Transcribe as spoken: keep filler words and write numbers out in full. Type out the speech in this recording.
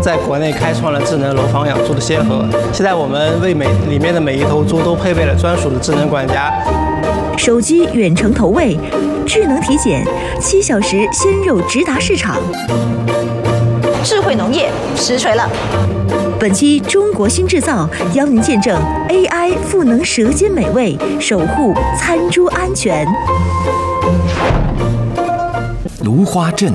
在国内开创了智能楼房养猪的先河。现在我们为每里面的每一头猪都配备了专属的智能管家， 手机远程投喂，智能体检，七小时鲜肉直达市场。 智慧农业实锤了。 本期中国新制造邀您见证 A I 赋能舌尖美味，守护餐猪安全。 芦花镇